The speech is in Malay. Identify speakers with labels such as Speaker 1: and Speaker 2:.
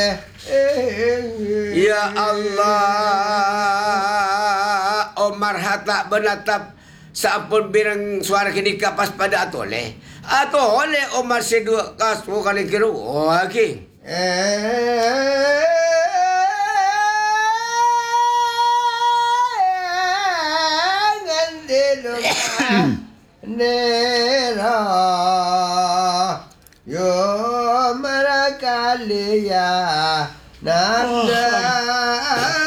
Speaker 1: Ya Allah, Omar Hatta benatap sampun birang suara kini kapas pada atole. Atole Omar sedua kas kali kira. Oh, lagi.
Speaker 2: Nera yo marakalia nanda